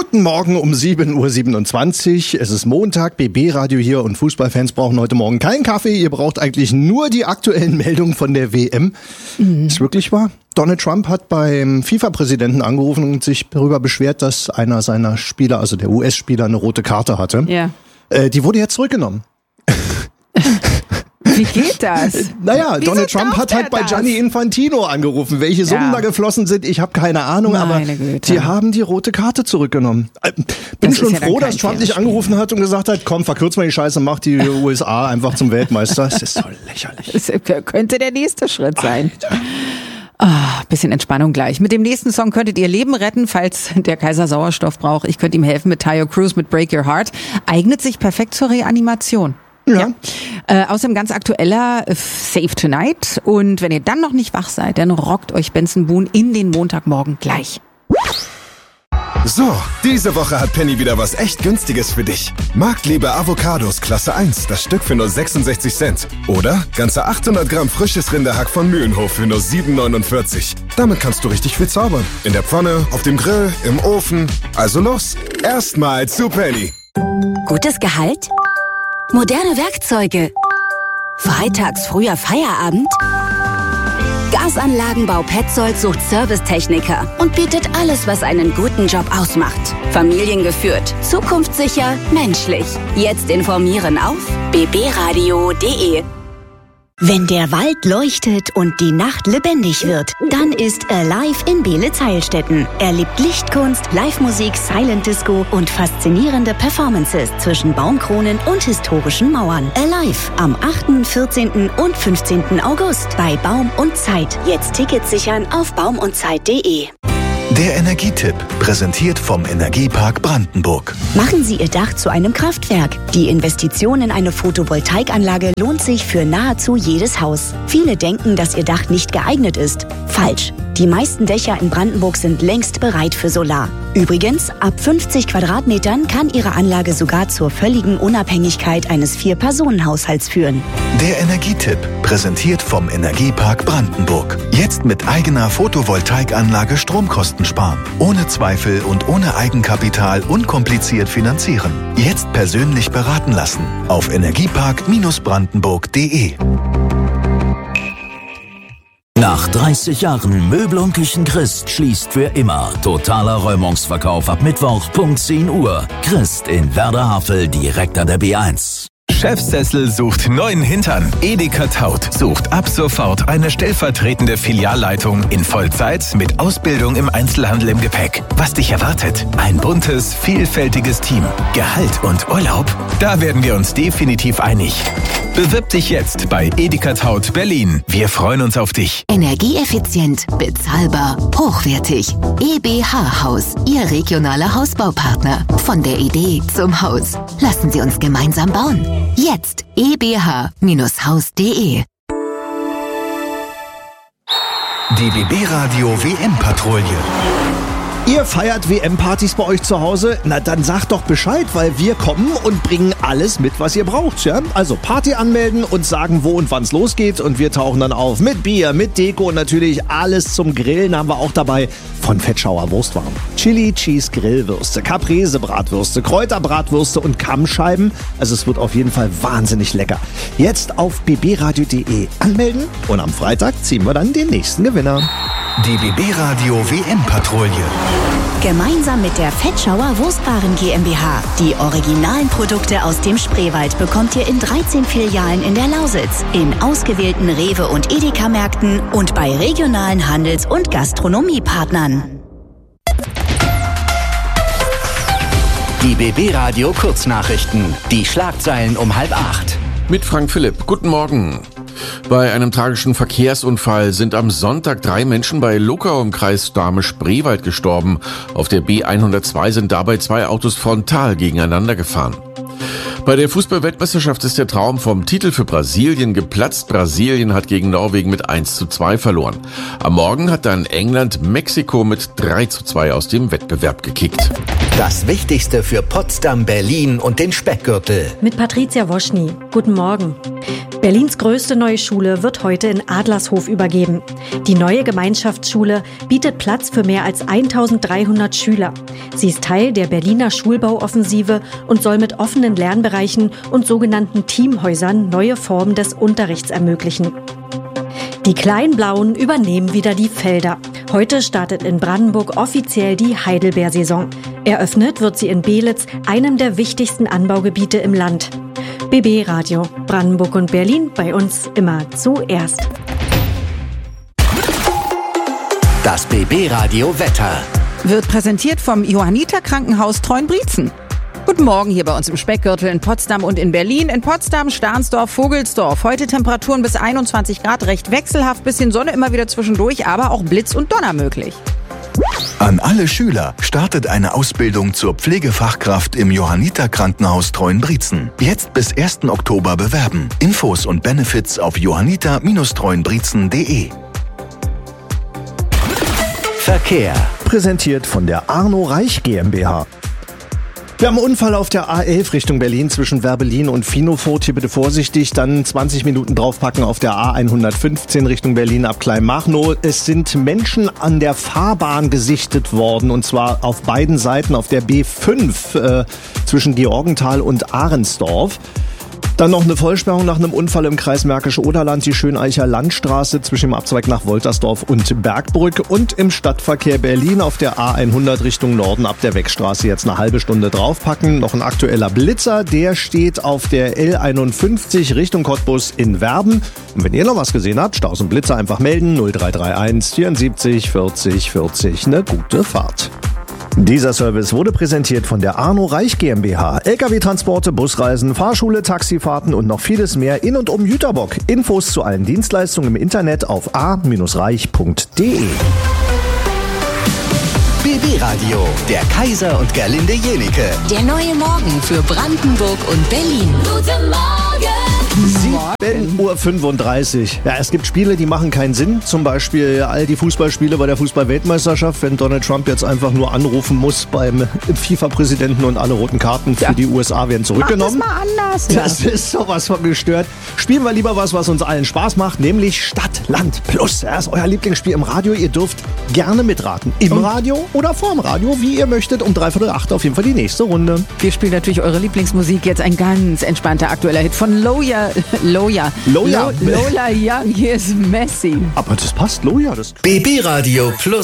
Guten Morgen um 7.27 Uhr. Es ist Montag, BB-Radio hier und Fußballfans brauchen heute Morgen keinen Kaffee. Ihr braucht eigentlich nur die aktuellen Meldungen von der WM. Ist wirklich wahr? Donald Trump hat beim FIFA-Präsidenten angerufen und sich darüber beschwert, dass einer seiner Spieler, also der US-Spieler, eine rote Karte hatte. Ja. Die wurde jetzt zurückgenommen. Wie geht das? Naja, Donald Trump hat halt bei Gianni Infantino angerufen. Welche Summen da geflossen sind, ich habe keine Ahnung, aber die haben die rote Karte zurückgenommen. Bin schon froh, dass Trump nicht angerufen hat und gesagt hat, komm, verkürz mal die Scheiße, mach die USA einfach zum Weltmeister. Das ist so lächerlich. Das könnte der nächste Schritt sein. Bisschen Entspannung gleich. Mit dem nächsten Song könntet ihr Leben retten, falls der Kaiser Sauerstoff braucht. Ich könnte ihm helfen mit Tayo Cruz mit Break Your Heart. Eignet sich perfekt zur Reanimation. Ja. Außerdem ganz aktueller Save Tonight. Und wenn ihr dann noch nicht wach seid, dann rockt euch Benson Boone in den Montagmorgen gleich. So, diese Woche hat Penny wieder was echt Günstiges für dich. Marktliebe Avocados Klasse 1, das Stück für nur 66 Cent. Oder ganze 800 Gramm frisches Rinderhack von Mühlenhof für nur 7,49. Damit kannst du richtig viel zaubern. In der Pfanne, auf dem Grill, im Ofen. Also los, erstmal zu Penny. Gutes Gehalt? Moderne Werkzeuge? Freitags früher Feierabend? Gasanlagenbau Petzold sucht Servicetechniker und bietet alles, was einen guten Job ausmacht. Familiengeführt, zukunftssicher, menschlich. Jetzt informieren auf bbradio.de. Wenn der Wald leuchtet und die Nacht lebendig wird, dann ist Alive in Beelitz-Heilstätten. Erlebt Lichtkunst, Live-Musik, Silent Disco und faszinierende Performances zwischen Baumkronen und historischen Mauern. Alive am 8., 14. und 15. August bei Baum und Zeit. Jetzt Tickets sichern auf baumundzeit.de. Der Energietipp, präsentiert vom Energiepark Brandenburg. Machen Sie Ihr Dach zu einem Kraftwerk. Die Investition in eine Photovoltaikanlage lohnt sich für nahezu jedes Haus. Viele denken, dass Ihr Dach nicht geeignet ist. Falsch. Die meisten Dächer in Brandenburg sind längst bereit für Solar. Übrigens, ab 50 Quadratmetern kann Ihre Anlage sogar zur völligen Unabhängigkeit eines 4-Personen-Haushalts führen. Der Energietipp, präsentiert vom Energiepark Brandenburg. Jetzt mit eigener Photovoltaikanlage Stromkosten sparen. Ohne Zweifel und ohne Eigenkapital unkompliziert finanzieren. Jetzt persönlich beraten lassen. Auf energiepark-brandenburg.de. Nach 30 Jahren Möbel und Küchen Christ schließt für immer. Totaler Räumungsverkauf ab Mittwoch, Punkt 10 Uhr. Christ in Werder-Havel, direkt an der B1. Chefsessel sucht neuen Hintern. Edeka Taut sucht ab sofort eine stellvertretende Filialleitung in Vollzeit mit Ausbildung im Einzelhandel im Gepäck. Was dich erwartet? Ein buntes, vielfältiges Team. Gehalt und Urlaub? Da werden wir uns definitiv einig. Bewirb dich jetzt bei Edeka Taut Berlin. Wir freuen uns auf dich. Energieeffizient, bezahlbar, hochwertig. EBH Haus, Ihr regionaler Hausbaupartner. Von der Idee zum Haus. Lassen Sie uns gemeinsam bauen. Jetzt ebh-haus.de. Die BB-Radio WM-Patrouille. Ihr feiert WM-Partys bei euch zu Hause? Na, dann sagt doch Bescheid, weil wir kommen und bringen alles mit, was ihr braucht. Ja? Also Party anmelden und sagen, wo und wann es losgeht. Und wir tauchen dann auf mit Bier, mit Deko und natürlich alles zum Grillen haben wir auch dabei. Von Fettschauer Wurstwaren, Chili Cheese Grillwürste, Caprese Bratwürste, Kräuterbratwürste und Kammscheiben. Also es wird auf jeden Fall wahnsinnig lecker. Jetzt auf bbradio.de anmelden und am Freitag ziehen wir dann den nächsten Gewinner. Die BB-Radio WM-Patrouille. Gemeinsam mit der Fettschauer Wurstwaren GmbH. Die originalen Produkte aus dem Spreewald bekommt ihr in 13 Filialen in der Lausitz, in ausgewählten Rewe- und Edeka-Märkten und bei regionalen Handels- und Gastronomiepartnern. Die BB-Radio Kurznachrichten. Die Schlagzeilen um 7:30. Mit Frank Philipp. Guten Morgen. Bei einem tragischen Verkehrsunfall sind am Sonntag 3 Menschen bei Luckau im Kreis Dahme-Spreewald gestorben. Auf der B102 sind dabei 2 Autos frontal gegeneinander gefahren. Bei der Fußball-Weltmeisterschaft ist der Traum vom Titel für Brasilien geplatzt. Brasilien hat gegen Norwegen mit 1:2 verloren. Am Morgen hat dann England Mexiko mit 3:2 aus dem Wettbewerb gekickt. Das Wichtigste für Potsdam, Berlin und den Speckgürtel. Mit Patricia Woschny. Guten Morgen. Berlins größte neue Schule wird heute in Adlershof übergeben. Die neue Gemeinschaftsschule bietet Platz für mehr als 1300 Schüler. Sie ist Teil der Berliner Schulbauoffensive und soll mit offenen Lernbereichen und sogenannten Teamhäusern neue Formen des Unterrichts ermöglichen. Die Kleinblauen übernehmen wieder die Felder. Heute startet in Brandenburg offiziell die Heidelbeersaison. Eröffnet wird sie in Belitz, einem der wichtigsten Anbaugebiete im Land. BB Radio, Brandenburg und Berlin, bei uns immer zuerst. Das BB Radio Wetter wird präsentiert vom Johanniter Krankenhaus Treuenbrietzen. Guten Morgen hier bei uns im Speckgürtel in Potsdam und in Berlin. In Potsdam, Stahnsdorf, Vogelsdorf. Heute Temperaturen bis 21 Grad, recht wechselhaft, bisschen Sonne immer wieder zwischendurch, aber auch Blitz und Donner möglich. An alle Schüler startet eine Ausbildung zur Pflegefachkraft im Johanniter Krankenhaus Treuenbrietzen. Jetzt bis 1. Oktober bewerben. Infos und Benefits auf johanniter-treuenbrietzen.de. Verkehr. Präsentiert von der Arno Reich GmbH. Wir haben einen Unfall auf der A11 Richtung Berlin zwischen Werbelin und Finofurt. Hier bitte vorsichtig, dann 20 Minuten draufpacken auf der A115 Richtung Berlin ab Kleinmachnow. Es sind Menschen an der Fahrbahn gesichtet worden und zwar auf beiden Seiten auf der B5 zwischen Georgenthal und Ahrensdorf. Dann noch eine Vollsperrung nach einem Unfall im Kreis Märkisch-Oderland, die Schöneicher Landstraße zwischen dem Abzweig nach Woltersdorf und Bergbrück und im Stadtverkehr Berlin auf der A100 Richtung Norden ab der Weckstraße jetzt eine halbe Stunde draufpacken. Noch ein aktueller Blitzer, der steht auf der L51 Richtung Cottbus in Werben. Und wenn ihr noch was gesehen habt, Staus und Blitzer einfach melden 0331 74 40 40. Eine gute Fahrt. Dieser Service wurde präsentiert von der Arno Reich GmbH. Lkw-Transporte, Busreisen, Fahrschule, Taxifahrten und noch vieles mehr in und um Jüterbock. Infos zu allen Dienstleistungen im Internet auf a-reich.de. BB Radio, der Kaiser und Gerlinde Jenicke. Der neue Morgen für Brandenburg und Berlin. Guten Morgen! 7:35 Uhr. Ja, es gibt Spiele, die machen keinen Sinn. Zum Beispiel all die Fußballspiele bei der Fußball-Weltmeisterschaft, wenn Donald Trump jetzt einfach nur anrufen muss beim FIFA-Präsidenten und alle roten Karten für die USA werden zurückgenommen. Mach das mal anders. Das ist sowas von gestört. Spielen wir lieber was uns allen Spaß macht, nämlich Stadt, Land, Plus. Das ist euer Lieblingsspiel im Radio. Ihr dürft gerne mitraten. Im Radio oder vorm Radio, wie ihr möchtet. Um 7:45 auf jeden Fall die nächste Runde. Wir spielen natürlich eure Lieblingsmusik. Jetzt ein ganz entspannter aktueller Hit von Lola Young. Hier ist Messi. Aber das passt, Lola. BB Radio Plus